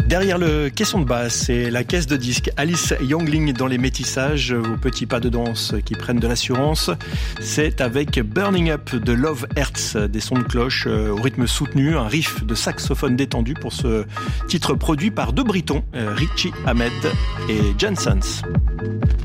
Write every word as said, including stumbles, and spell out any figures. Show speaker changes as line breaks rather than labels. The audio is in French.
Derrière le caisson de basse et la caisse de disques, Alice Youngling dans les métissages, aux petits pas de danse qui prennent de l'assurance. C'est avec Burning Up de Love Hertz, des sons de cloche au rythme soutenu, un riff de saxophone détendu pour ce titre produit par deux Britons, Richie Ahmed et Jensens.